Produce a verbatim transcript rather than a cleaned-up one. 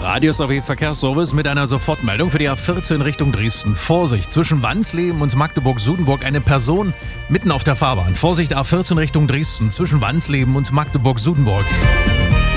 Radio S A W Verkehrsservice mit einer Sofortmeldung für die A vierzehn Richtung Dresden. Vorsicht, zwischen Wansleben und Magdeburg-Sudenburg eine Person mitten auf der Fahrbahn. Vorsicht, A vierzehn Richtung Dresden, zwischen Wansleben und Magdeburg-Sudenburg.